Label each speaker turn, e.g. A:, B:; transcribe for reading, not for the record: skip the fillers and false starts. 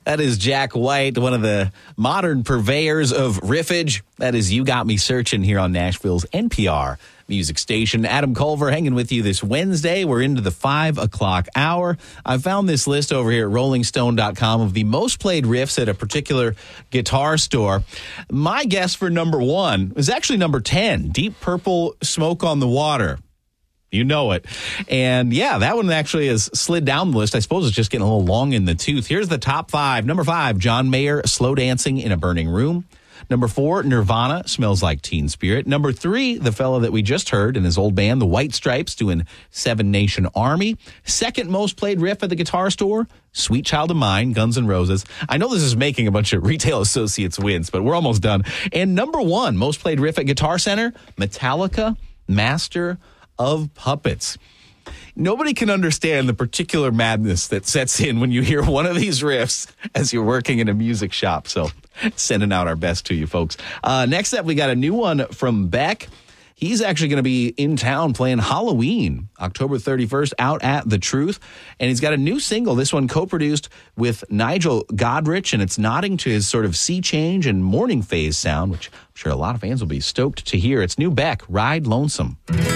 A: That is Jack White, one of the modern purveyors of riffage. That is You Got Me Searching here on Nashville's NPR music station. Adam Culver hanging with you this Wednesday. We're into the 5 o'clock hour. I found this list over here at rollingstone.com of the most played riffs at a particular guitar store. My guess for number 1 is actually number 10, Deep Purple, Smoke on the Water. You know it. And yeah, that one actually has slid down the list. I suppose it's just getting a little long in the tooth. Here's the top 5. Number 5, John Mayer, Slow Dancing in a Burning Room. Number 4, Nirvana, Smells Like Teen Spirit. Number 3, the fellow that we just heard in his old band, the White Stripes, doing Seven Nation Army. Second most played riff at the guitar store, Sweet Child of Mine, Guns N' Roses. I know this is making a bunch of retail associates wins, but we're almost done. And number 1, most played riff at Guitar Center, Metallica, Master of Puppets. Nobody can understand the particular madness that sets in when you hear one of these riffs as you're working in a music shop. So sending out our best to you folks. Next up, we got a new one from Beck. He's actually going to be in town playing Halloween, October 31st, out at The Truth. And he's got a new single, this one co-produced with Nigel Godrich, and it's nodding to his sort of sea change and morning phase sound, which I'm sure a lot of fans will be stoked to hear. It's new Beck, Ride Lonesome.